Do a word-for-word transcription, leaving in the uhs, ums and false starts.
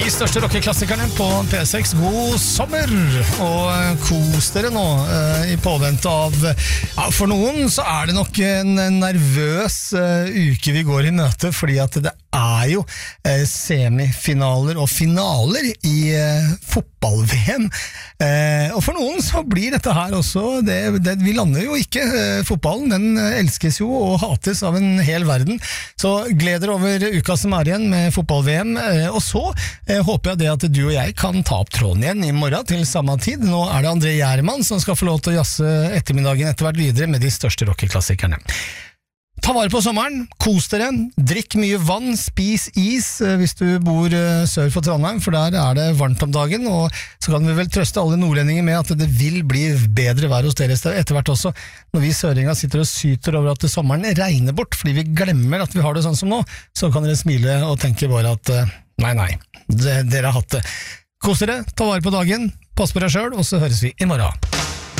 De største rockeklassikerne på P seks. God sommer, og kos dere nå uh, i påvente av ja, for noen så er det nok en nervøs uh, uke vi går i møte, fordi at det er jo uh, semifinaler og finaler i uh, fotball-V M. Uh, og for noen så blir dette her også det, det, vi lander jo ikke uh, fotballen, den uh, elskes jo og hates av en hel verden, så gleder over uka som er igjen med fotball-V M, uh, og så uh, håper jeg det at du og jeg kan ta opp tråden igjen i morgen til samme tid. Nå er det André Gjerman som skal få lov til å jasse ettermiddagen etter hvert videre med de største rockeklassikerne. Ta vare på sommeren, kos dere, drikk mye vann, spis is hvis du bor sør for Trondheim, for der er det varmt om dagen, og så kan vi vel trøste alle nordlendinger med at det vil bli bedre vær hos dere etter hvert også. Når vi søringer sitter og syter over at sommeren regner bort, fordi vi glemmer at vi har det sånn som nå, så kan dere smile og tenke bare at nei, nei, dere har hatt det. Kos dere, ta vare på dagen, pass på deg selv, og så høres vi i morgen.